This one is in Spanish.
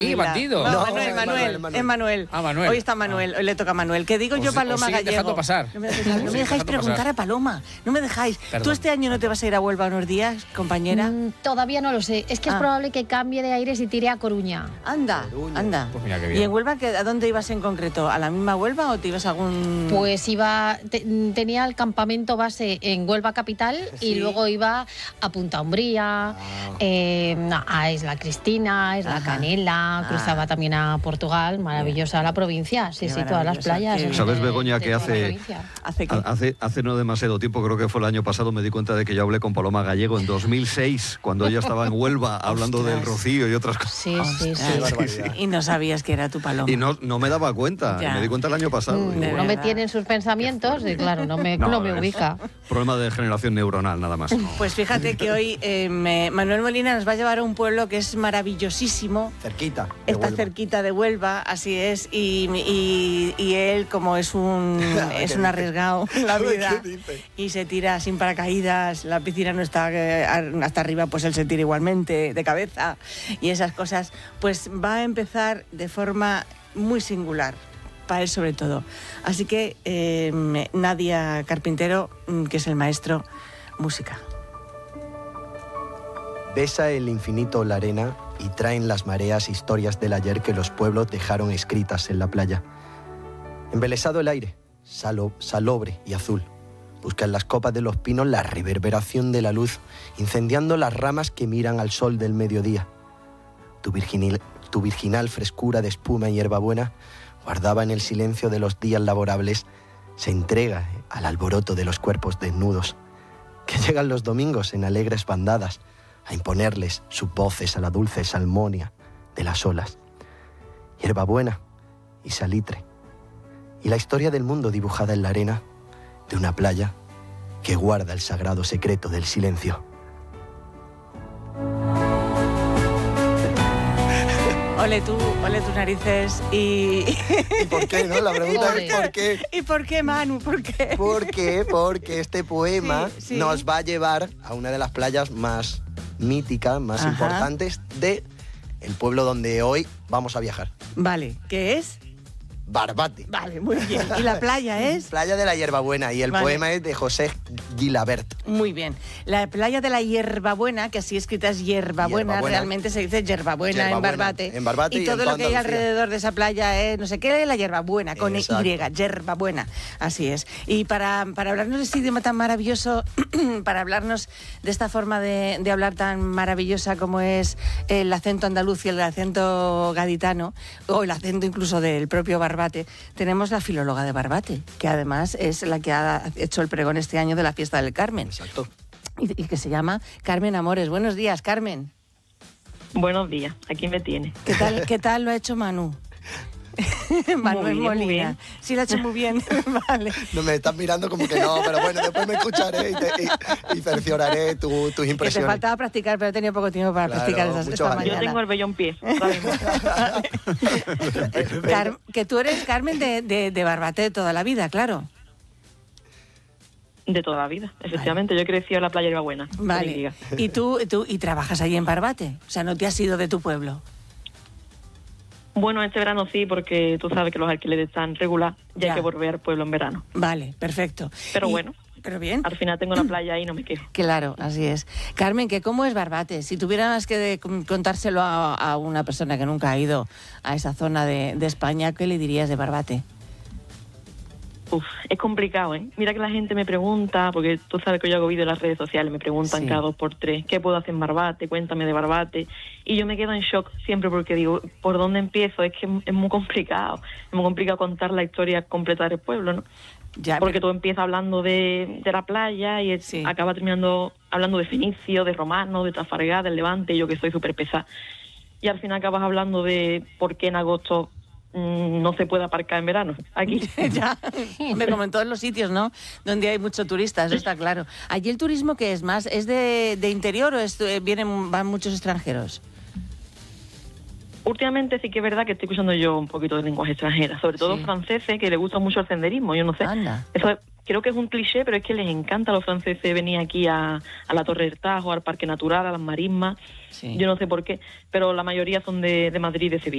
Sí, bandido. No, Manuel. es Manuel. Ah, Manuel. Hoy está Manuel, hoy le toca a Manuel. ¿Qué digo yo, Paloma Gallego? Dejando pasar. No me dejáis preguntar a Paloma. No me dejáis. Perdón. ¿Tú este año no te vas a ir a Huelva unos días, compañera? Todavía no lo sé. Es que es probable que cambie de aires y tire a Coruña. Anda. Pues mira qué bien. ¿Y en Huelva a dónde ibas en concreto? ¿A la misma Huelva o te ibas a algún...? Pues tenía el campamento base en Huelva capital y luego iba a Punta Umbría, a Isla Cristina, Isla Canela, cruzaba también a Portugal, maravillosa la provincia, sí, todas las playas. ¿Sabes, Begoña, que hace no demasiado tiempo, creo que fue el año pasado, me di cuenta de que yo hablé con Paloma Gallego en 2006, cuando ella estaba en Huelva hablando del Rocío y otras cosas. Sí. Y no sabías que era tu Paloma. Y no me daba cuenta, me di cuenta el año pasado. No me tiene en sus pensamientos y claro, no me ubica. Problema de generación neuronal, nada más. Pues fíjate que hoy Manuel Molina nos va a llevar a un pueblo que es maravillosísimo. Cerquita. Está cerquita de Huelva, así es, y él, como es un arriesgado en la vida y se tira sin paracaídas, la piscina no está hasta arriba, pues él se tira igualmente de cabeza y esas cosas, pues va a empezar de forma muy singular, para él sobre todo. Así que Nadia Carpintero, que es el maestro, música. Besa el infinito la arena y traen las mareas historias del ayer que los pueblos dejaron escritas en la playa. Embelesado el aire, salobre y azul. Busca en las copas de los pinos la reverberación de la luz, incendiando las ramas que miran al sol del mediodía. Tu virginal frescura de espuma y hierbabuena, guardada en el silencio de los días laborables, se entrega al alboroto de los cuerpos desnudos, que llegan los domingos en alegres bandadas, a imponerles sus voces a la dulce salmonia de las olas. Hierbabuena y salitre, y la historia del mundo dibujada en la arena de una playa que guarda el sagrado secreto del silencio. Ole tus narices y... ¿Y por qué, no? La pregunta es ¿por qué? ¿Y por qué, Manu? ¿Por qué? ¿Por qué? Porque este poema Sí. nos va a llevar a una de las playas más míticas, más importantes de el pueblo donde hoy vamos a viajar. Vale, ¿qué es? Barbate. Vale, muy bien. ¿Y la playa es? Playa de la Hierbabuena, y el poema es de José Guilabert. Muy bien. La playa de la Hierbabuena, que así escrita es hierbabuena, realmente se dice hierbabuena en Barbate. En Barbate y todo lo que hay alrededor de esa playa es, no sé qué, la hierbabuena, con Y, hierbabuena. Así es. Y para hablarnos de este idioma tan maravilloso, para hablarnos de esta forma de hablar tan maravillosa como es el acento andaluz y el acento gaditano, o el acento incluso del propio Barbate, tenemos la filóloga de Barbate, que además es la que ha hecho el pregón este año de la fiesta del Carmen. Exacto. Y que se llama Carmen Amores. Buenos días, Carmen. Buenos días, aquí me tiene. ¿Qué tal lo ha hecho Manu? Manuel Molina. Sí, lo ha hecho muy bien. Vale. No me estás mirando como que no, pero bueno, después me escucharé y cercioraré tus impresiones. Que te faltaba practicar, pero he tenido poco tiempo para practicar esta mañana. Yo tengo el vello en pie. Que tú eres, Carmen, de Barbate de toda la vida, claro. De toda la vida, efectivamente. Yo crecí en la playa de Hierbabuena. Vale. ¿Y tú trabajas allí en Barbate? O sea, ¿no te has ido de tu pueblo? Bueno, este verano sí, porque tú sabes que los alquileres están regular y hay que volver al pueblo en verano. Vale, perfecto. Pero bueno, pero bien. Al final tengo una playa ahí y no me quejo. Claro, así es. Carmen, ¿cómo es Barbate? Si tuvieras que contárselo a una persona que nunca ha ido a esa zona de España, ¿qué le dirías de Barbate? Es complicado, ¿eh? Mira que la gente me pregunta, porque tú sabes que yo hago vídeos en las redes sociales, me preguntan cada 2 por 3, ¿qué puedo hacer en Barbate? Cuéntame de Barbate. Y yo me quedo en shock siempre porque digo, ¿por dónde empiezo? Es que es muy complicado. Es muy complicado contar la historia completa del pueblo, ¿no? Porque tú empiezas hablando de la playa y acaba terminando hablando de Fenicio, de Romano, de Trafalgar, del Levante, yo que soy súper pesada. Y al final acabas hablando de por qué en agosto no se puede aparcar en verano aquí. Ya, como en todos los sitios, ¿no? Donde hay mucho turista, eso está claro. ¿Allí el turismo qué es más? ¿Es de interior o van muchos extranjeros? Últimamente sí que es verdad que estoy escuchando yo un poquito de lenguaje extranjera, sobre todo franceses, que les gusta mucho el senderismo, yo no sé. Anda. Eso creo que es un cliché, pero es que les encanta a los franceses venir aquí a la Torre del Tajo, al Parque Natural, a las marismas. Yo no sé por qué, pero la mayoría son de Madrid y de Sevilla.